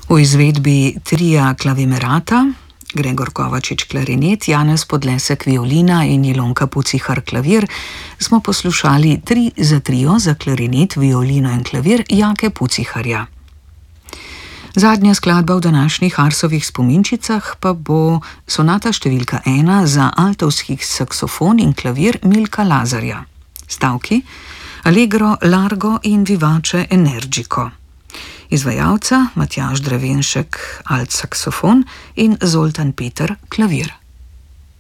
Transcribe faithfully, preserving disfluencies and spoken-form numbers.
V izvedbi tria Clavimerata, Gregor Kovačič klarinet, Janez Podlesek violina in Ilonka Pucihar klavir, smo poslušali Tri za trio za klarinet, violino in klavir Jake Puciharja. Zadnja skladba v današnjih Arsovih spominčicah pa bo sonata številka ena za altovski saksofon in klavir Milka Lazarja. Stavki: Allegro largo in vivace energico. Izvajalca Matjaž Drevenšek alt saksofon in Zoltan Peter klavir.